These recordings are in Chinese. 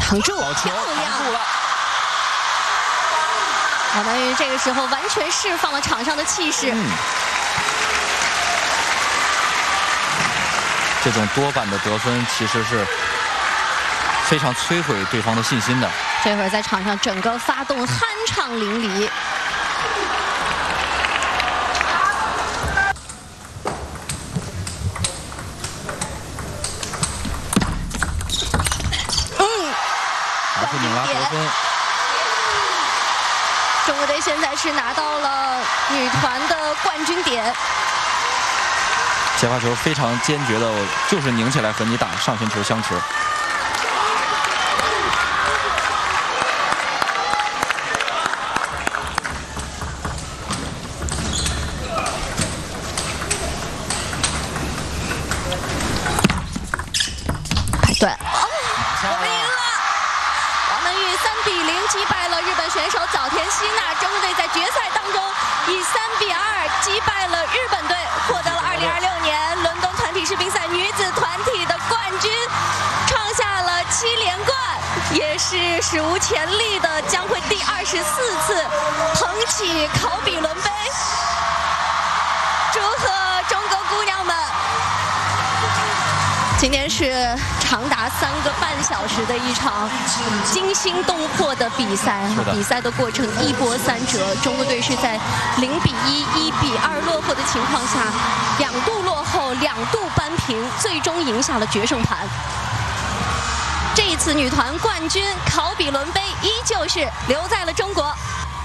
扛住， 好球，扛住了。 王曼玉这个时候完全释放了场上的气势。 这种多板的得分其实是非常摧毁对方的信心的。 这会儿在场上整个发动酣畅淋漓。 还是拧拉得分。 中国队现在是拿到了女团的冠军点。 接发球非常坚决的，就是拧起来和你打，上旋球相持。 对，我们赢了！王曼玉3比0击败了日本选手早田希娜，中国队在决赛当中以3比2击败了日本队，获得了2026年伦敦团体世乒赛女子团体的冠军，创下了7连冠，也是史无前例的，将会第24次捧起考比伦杯。祝贺中国姑娘们！今天是长达3个半小时的一场惊心动魄的比赛。比赛的过程一波三折，中国队是在0比1、1比2落后的情况下，2度落后，2度扳平，最终赢下了决胜盘。这一次女团冠军考比伦杯依旧是留在了中国。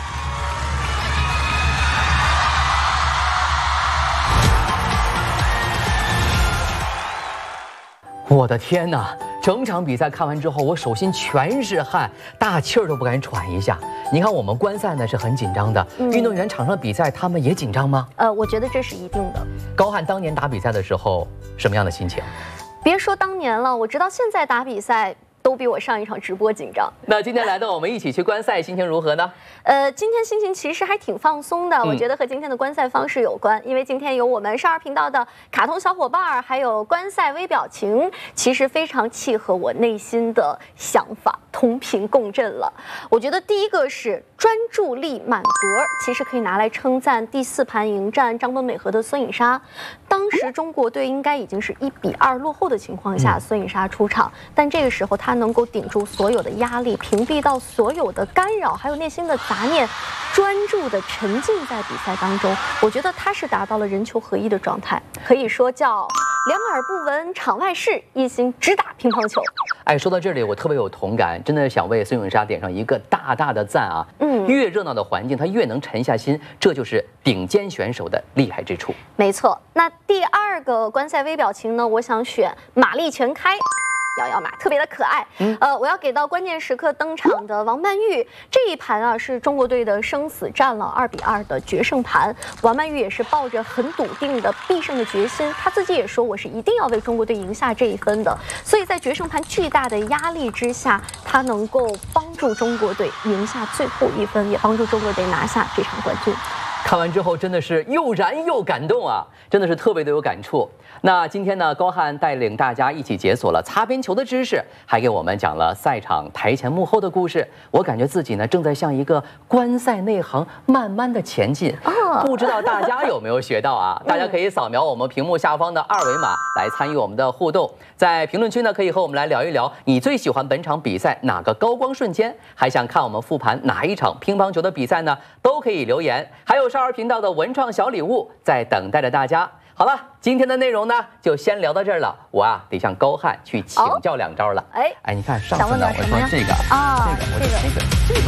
我的天哪！整场比赛看完之后，我手心全是汗，大气儿都不敢喘一下。你看我们观赛呢是很紧张的，运动员场上比赛他们也紧张吗？ 我觉得这是一定的。 高翰当年打比赛的时候，什么样的心情？ 别说当年了，我直到现在打比赛都比我上一场直播紧张。 那今天来到我们一起去观赛，心情如何呢？ 今天心情其实还挺放松的，我觉得和今天的观赛方式有关，因为今天有我们少儿频道的卡通小伙伴，还有观赛微表情，其实非常契合我内心的想法，同频共振了。我觉得第一个是专注力满格，其实可以拿来称赞第4盘迎战张本美和的孙颖莎。当时中国队应该已经是1比2落后的情况下，孙颖莎出场，但这个时候她能够顶住所有的压力，屏蔽到所有的干扰，还有内心的杂念，专注的沉浸在比赛当中。我觉得她是达到了人球合一的状态，可以说叫两耳不闻场外事，一心只打乒乓球。 哎，说到这里，我特别有同感，真的想为孙颖莎点上一个大大的赞啊！越热闹的环境，她越能沉下心，这就是顶尖选手的厉害之处。 没错，那第2个观赛微表情呢，我想选马力全开。摇摇马特别的可爱，我要给到关键时刻登场的王曼玉。这一盘啊是中国队的生死战了，2比2的决胜盘。王曼玉也是抱着很笃定的必胜的决心，她自己也说我是一定要为中国队赢下这一分的。所以在决胜盘巨大的压力之下，她能够帮助中国队赢下最后一分，也帮助中国队拿下这场冠军。 看完之后真的是又燃又感动啊，真的是特别的有感触。那今天呢，高翰带领大家一起解锁了擦边球的知识，还给我们讲了赛场台前幕后的故事。我感觉自己呢正在向一个观赛内行慢慢的前进。不知道大家有没有学到啊？大家可以扫描我们屏幕下方的2维码来参与我们的互动。在评论区呢，可以和我们来聊一聊你最喜欢本场比赛哪个高光瞬间，还想看我们复盘哪一场乒乓球的比赛呢？都可以留言。还有少儿频道的文创小礼物在等待着大家。好了，今天的内容呢就先聊到这儿了。我啊得向高翰去请教2招了。哎，你看上次呢我说这个啊，这个